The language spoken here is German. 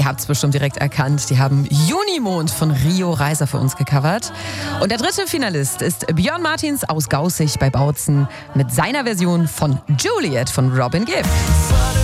habt es bestimmt direkt erkannt. Die haben Junimond von Rio Reiser für uns gecovert. Und der dritte Finalist ist Björn Martins aus Gaußig bei Bautzen mit seiner Version von Juliet von Robin Gibb.